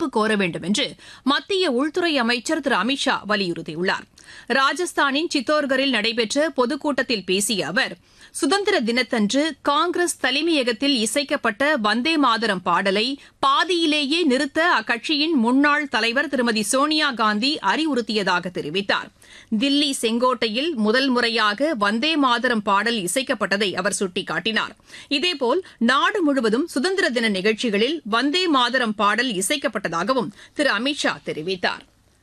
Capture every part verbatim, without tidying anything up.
மன்னிப்பு கோர வேண்டும் என்று மத்திய உள்துறை அமைச்சர் திரு அமித்ஷா வலியுறுத்தியுள்ளார். ராஜஸ்தானின் சித்தோர்கரில் நடைபெற்ற பொதுக்கூட்டத்தில் பேசிய அவர், சுதந்திர தினத்தன்று காங்கிரஸ் தலைமையகத்தில் இசைக்கப்பட்ட வந்தே மாதரம் பாடலை பாதியிலேயே நிறுத்த அக்கட்சியின் முன்னாள் தலைவர் திருமதி சோனியா காந்தி அறிவுறுத்தியதாக தெரிவித்தார். தில்லி செங்கோட்டையில் முதல் முறையாக வந்தே மாதரம் பாடல் இசைக்கப்பட்டதை அவர் சுட்டிக்காட்டினார். இதேபோல் நாடு முழுவதும் சுதந்திர தின நிகழ்ச்சிகளில் வந்தே மாதரம் பாடல் இசைக்கப்பட்டதாகவும் திரு அமித்ஷா தெரிவித்தார்.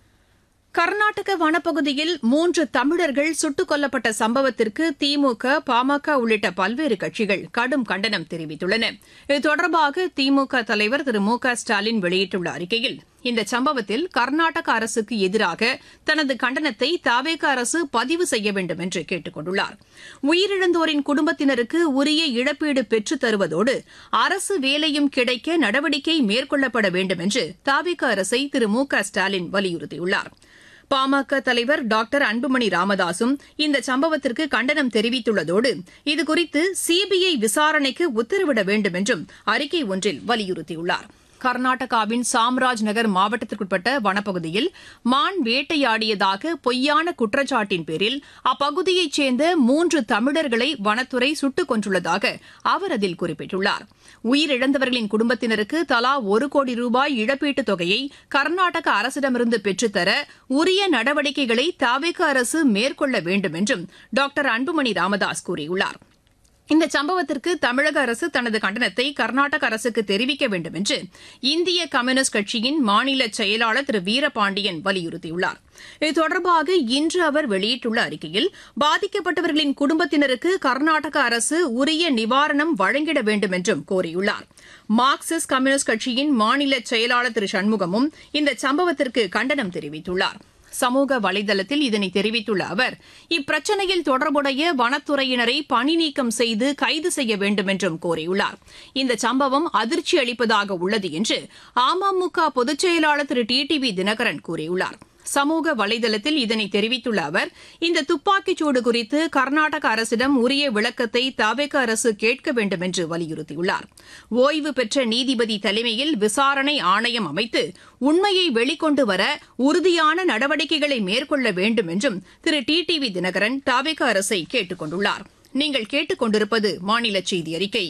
கர்நாடக வனப்பகுதியில் மூன்று தமிழர்கள் சுட்டுக் கொல்லப்பட்ட சம்பவத்திற்கு திமுக, பாமக உள்ளிட்ட பல்வேறு கட்சிகள் கடும் கண்டனம் தெரிவித்துள்ளன. இது தொடர்பாக திமுக தலைவர் திரு மு க ஸ்டாலின் வெளியிட்டுள்ள அறிக்கையில், இந்த சம்பவத்தில் கர்நாடக அரசுக்கு எதிராக தனது கண்டனத்தை தவேக அரசு பதிவு செய்ய வேண்டும் என்று கேட்டுக் கொண்டுள்ளார். உயிரிழந்தோரின் குடும்பத்தினருக்கு உரிய இழப்பீடு பெற்றுத் தருவதோடு அரசு வேலையும் கிடைக்க நடவடிக்கை மேற்கொள்ளப்பட வேண்டும் என்று தவேக அரசை திரு மு க ஸ்டாலின் வலியுறுத்தியுள்ளார். பாமக தலைவர் டாக்டர் அன்புமணி ராமதாசும் இந்த சம்பவத்திற்கு கண்டனம் தெரிவித்துள்ளதோடு இதுகுறித்து சிபிஐ விசாரணைக்கு உத்தரவிட வேண்டும் என்றும் அறிக்கை ஒன்றில் வலியுறுத்தியுள்ளார். கர்நாடகாவின் சாம்ராஜ் நகர் மாவட்டத்திற்குட்பட்ட வனப்பகுதியில் மான் வேட்டையாடியதாக பொய்யான குற்றச்சாட்டின் பேரில் அப்பகுதியைச் சேர்ந்த மூன்று தமிழர்களை வனத்துறை சுட்டுக் கொன்றுள்ளதாக அவர் அதில் குறிப்பிட்டுள்ளார். உயிரிழந்தவர்களின் குடும்பத்தினருக்கு தலா ஒரு கோடி ரூபாய் இழப்பீட்டுத் தொகையை கர்நாடக அரசிடமிருந்து பெற்றுத்தர உரிய நடவடிக்கைகளை தவேக அரசு மேற்கொள்ள வேண்டும் என்றும் டாக்டர் அன்புமணி ராமதாஸ் கூறியுள்ளார். இந்த சம்பவத்திற்கு தமிழக அரசு தனது கண்டனத்தை கர்நாடக அரசுக்கு தெரிவிக்க வேண்டும் என்று இந்திய கம்யூனிஸ்ட் கட்சியின் மாநில செயலாளர் திரு வீரபாண்டியன் வலியுறுத்தியுள்ளார். இது தொடர்பாக இன்று அவர் வெளியிட்டுள்ள அறிக்கையில், பாதிக்கப்பட்டவர்களின் குடும்பத்தினருக்கு கர்நாடக அரசு உரிய நிவாரணம் வழங்கிட வேண்டும் என்றும் கோரியுள்ளார். மார்க்சிஸ்ட் கம்யூனிஸ்ட் கட்சியின் மாநில செயலாளர் திரு சண்முகமும் இந்த சம்பவத்திற்கு கண்டனம் தெரிவித்துள்ளார். சமூக வலைதளத்தில் இதனை தெரிவித்துள்ள அவர், இப்பிரச்சினையில் தொடர்புடைய வனத்துறையினரை பணி நீக்கம் செய்து கைது செய்ய வேண்டும் என்றும் கோரியுள்ளார். இந்த சம்பவம் அதிர்ச்சி அளிப்பதாக உள்ளது என்று அமமுக பொதுச் செயலாளர் திரு டி டி வி தினகரன் கூறியுள்ளார். சமூக வலைதளத்தில் இதனை தெரிவித்துள்ள அவர், இந்த துப்பாக்கிச்சூடு குறித்து கர்நாடக அரசிடம் உரிய விளக்கத்தை தவேக அரசு கேட்க வேண்டும் என்று வலியுறுத்தியுள்ளார். ஓய்வு பெற்ற நீதிபதி தலைமையில் விசாரணை ஆணையம் அமைத்து உண்மையை வெளிக்கொண்டு வர உறுதியான நடவடிக்கைகளை மேற்கொள்ள வேண்டும் என்றும் திரு டி டி வி தினகரன் தவேக அரசை கேட்டுக் கொண்டுள்ளார். நீங்கள் கேட்டுக் கொண்டிருப்பது மாநில செய்தி அறிக்கை.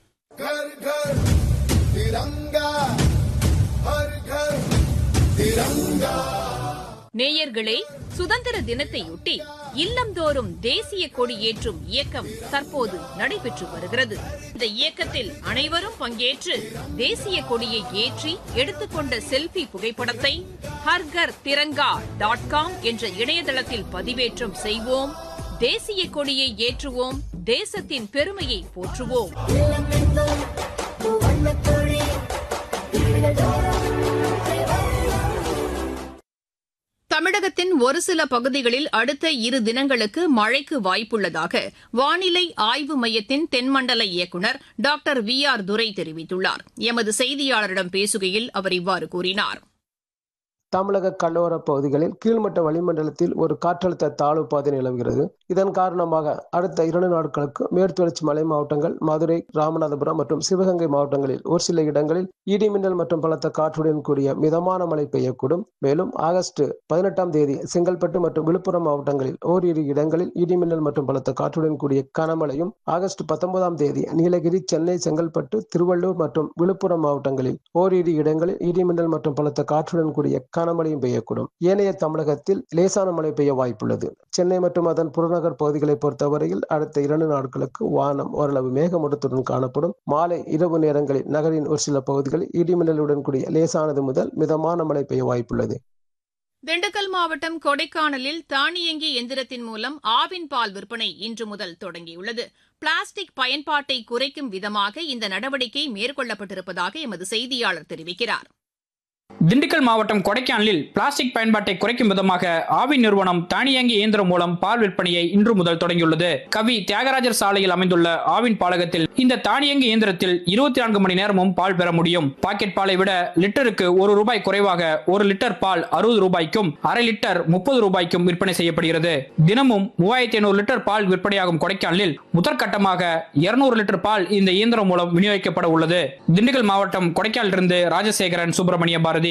நேயர்களே, சுதந்திர தினத்தையொட்டி இல்லந்தோறும் தேசிய கொடி ஏற்றும் இயக்கம் தற்போது நடைபெற்று வருகிறது. இந்த இயக்கத்தில் அனைவரும் பங்கேற்று தேசிய கொடியை ஏற்றி எடுத்துக்கொண்ட செல்பி புகைப்படத்தை ஹர்கர் திரங்கா டாட் காம் என்ற இணையதளத்தில் பதிவேற்றம் செய்வோம். தேசிய கொடியை ஏற்றுவோம், தேசத்தின் பெருமையை போற்றுவோம். தமிழகத்தின் ஒரு சில பகுதிகளில் அடுத்த இரு தினங்களுக்கு மழைக்கு வாய்ப்புள்ளதாக வானிலை ஆய்வு மையத்தின் தென்மண்டல இயக்குநர் டாக்டர் வி ஆர் துரை தெரிவித்துள்ளார். எமது செய்தியாளரிடம் பேசுகையில் அவர் இவ்வாறு கூறினார். தமிழக கடலோர பகுதிகளில் கீழ்மட்ட வளிமண்டலத்தில் ஒரு காற்றழுத்த தாழ்வு பாதை நிலவுகிறது. இதன் காரணமாக அடுத்த இரண்டு நாட்களுக்கு மேற்குத்தொடர்ச்சி மலை மாவட்டங்கள், மதுரை, ராமநாதபுரம் மற்றும் சிவகங்கை மாவட்டங்களில் ஒரு சில இடங்களில் இடிமின்னல் மற்றும் பலத்த காற்றுடன் கூடிய மிதமான மழை பெய்யக்கூடும். மேலும் ஆகஸ்ட் பதினெட்டாம் தேதி செங்கல்பட்டு மற்றும் விழுப்புரம் மாவட்டங்களில் ஓரிரு இடங்களில் இடிமின்னல் மற்றும் பலத்த காற்றுடன் கூடிய கனமழையும், ஆகஸ்ட் பத்தொன்பதாம் தேதி நீலகிரி, சென்னை, செங்கல்பட்டு, திருவள்ளூர் மற்றும் விழுப்புரம் மாவட்டங்களில் ஓரிரு இடங்களில் இடிமின்னல் மற்றும் பலத்த காற்றுடன் கூடிய கனமழையும் பெய்யக்கூடும். ஏனைய தமிழகத்தில் லேசான மழை பெய்ய வாய்ப்புள்ளது. சென்னை மற்றும் அதன் புறநகர் பகுதிகளை பொறுத்தவரையில் அடுத்த இரண்டு நாட்களுக்கு வானம் ஓரளவு மேகமூட்டத்துடன் காணப்படும். மாலை இரவு நேரங்களில் நகரின் ஒரு சில பகுதிகளில் இடிமின்னலுடன் கூடிய லேசானது முதல் மிதமான மழை பெய்ய வாய்ப்புள்ளது. திண்டுக்கல் மாவட்டம் கொடைக்கானலில் தானியங்கி எந்திரத்தின் மூலம் ஆவின் பால் விற்பனை இன்று முதல் தொடங்கியுள்ளது. பிளாஸ்டிக் பயன்பாட்டை குறைக்கும் விதமாக இந்த நடவடிக்கை மேற்கொள்ளப்பட்டிருப்பதாக எமது செய்தியாளர் தெரிவிக்கிறார். திண்டுக்கல் மாவட்டம் கொடைக்கானலில் பிளாஸ்டிக் பயன்பாட்டை குறைக்கும் விதமாக ஆவி நிறுவனம் தானியங்கி இயந்திரம் மூலம் பால் விற்பனையை இன்று முதல் தொடங்கியுள்ளது. கவி தியாகராஜர் சாலையில் அமைந்துள்ள ஆவின் பாலகத்தில் இந்த தானியங்கி இயந்திரத்தில் இருபத்தி நான்கு மணி நேரமும் பால் பெற முடியும். பாக்கெட் பாலை விட லிட்டருக்கு ஒரு ரூபாய் குறைவாக ஒரு லிட்டர் பால் அறுபது ரூபாய்க்கும் அரை லிட்டர் முப்பது ரூபாய்க்கும் விற்பனை செய்யப்படுகிறது. தினமும் மூவாயிரத்தி ஐநூறு லிட்டர் பால் விற்பனையாகும் கொடைக்கானலில் முதற்கட்டமாக இருநூறு லிட்டர் பால் இந்த இயந்திரம் மூலம் விநியோகிக்கப்பட உள்ளது. திண்டுக்கல் மாவட்டம் கொடைக்கானலிலிருந்து ராஜசேகரன், சுப்பிரமணிய பாரதி.